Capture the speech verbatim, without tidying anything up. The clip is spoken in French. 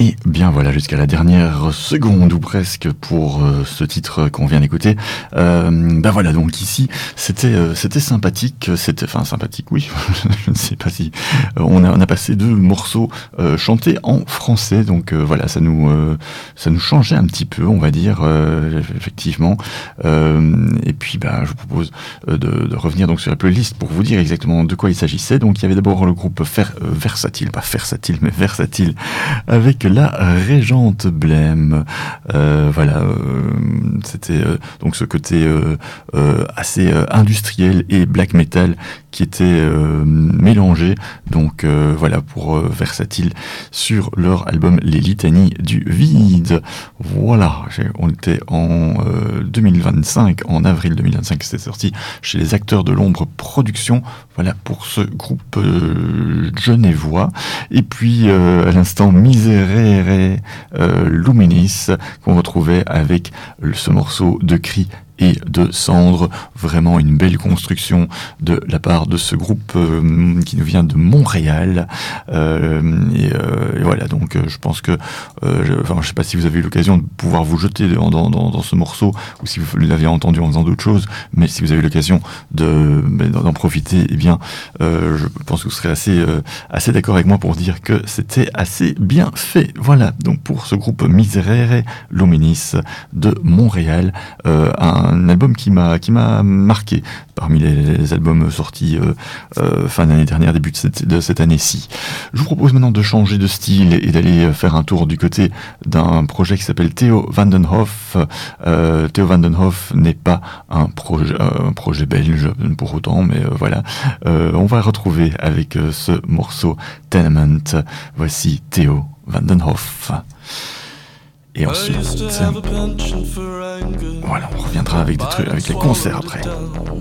Et bien voilà, jusqu'à la dernière seconde ou presque pour euh, ce titre qu'on vient d'écouter. Euh, ben voilà, donc ici c'était euh, c'était sympathique, c'était enfin sympathique, oui. Je ne sais pas si euh, on a on a passé deux morceaux euh, chantés en français, donc euh, voilà, ça nous euh, ça nous changeait un petit peu, on va dire euh, effectivement. Euh, et puis ben je vous propose euh, de, de revenir donc sur la playlist pour vous dire exactement de quoi il s'agissait. Donc il y avait d'abord le groupe Fer, euh, Versatile, pas Versatile mais Versatile, avec la Régente Blême. Euh, voilà, euh, c'était euh, donc ce côté euh, euh, assez euh, industriel et black metal qui était euh, mélangé. Donc euh, voilà pour euh, Versatile sur leur album Les Litanies du Vide. Voilà, on était en euh, deux mille vingt-cinq, en avril deux mille vingt-cinq, c'était sorti chez les Acteurs de l'Ombre Productions. Voilà pour ce groupe euh, genevois. Et puis euh, à l'instant Miserere euh, Luminis qu'on retrouvait avec ce morceau de cri et de cendre, vraiment une belle construction de la part de ce groupe euh, qui nous vient de Montréal. Euh, et, euh, et voilà, donc euh, je pense que, euh, je, enfin, je sais pas si vous avez eu l'occasion de pouvoir vous jeter dans, dans, dans, dans ce morceau ou si vous l'avez entendu en faisant d'autres choses, mais si vous avez eu l'occasion de d'en profiter, eh bien, euh, je pense que vous serez assez euh, assez d'accord avec moi pour dire que c'était assez bien fait. Voilà, donc pour ce groupe Miserere Luminis de Montréal, euh, un un album qui m'a qui m'a marqué parmi les, les albums sortis euh, euh, fin d'année dernière, début de cette, de cette année-ci. Je vous propose maintenant de changer de style et d'aller faire un tour du côté d'un projet qui s'appelle Theo van den Hof. Euh, Theo van den Hof n'est pas un projet, euh, un projet belge pour autant, mais euh, voilà. Euh, on va retrouver avec euh, ce morceau Tenement. Voici Theo van den Hof. Et ensuite, voilà, on reviendra avec des trucs, avec les concerts après.